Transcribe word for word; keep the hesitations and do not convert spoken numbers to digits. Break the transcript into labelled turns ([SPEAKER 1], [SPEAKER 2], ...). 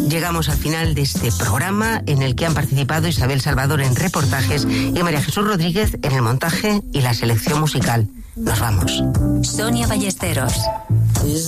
[SPEAKER 1] llegamos al final de este programa en el que han participado Isabel Salvador en reportajes y María Jesús Rodríguez en el montaje y la selección musical. Nos vamos.
[SPEAKER 2] Sonia Ballesteros.